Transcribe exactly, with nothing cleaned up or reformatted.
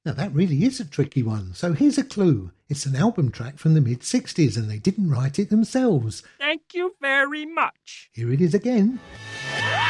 Now that really is a tricky one, so here's a clue. It's an album track from the mid sixties and they didn't write it themselves. Thank you very much. Here it is again.